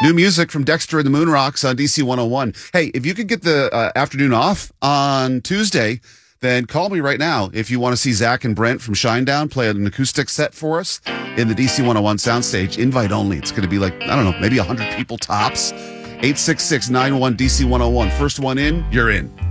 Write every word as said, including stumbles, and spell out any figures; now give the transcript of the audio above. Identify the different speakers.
Speaker 1: New music from Dexter and the Moon Rocks on D C one oh one. Hey, if you could get the uh, afternoon off on Tuesday, then call me right now if you want to see Zach and Brent from Shinedown play an acoustic set for us in the D C one oh one soundstage. Invite only. It's going to be like, I don't know, maybe one hundred people tops. eight six six, nine one, D C one oh one. First one in, you're in.